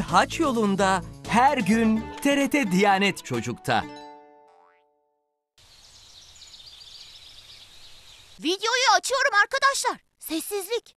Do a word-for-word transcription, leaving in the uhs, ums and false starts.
haç yolunda her gün T R T Diyanet Çocuk'ta. Videoyu açıyorum arkadaşlar. Sessizlik.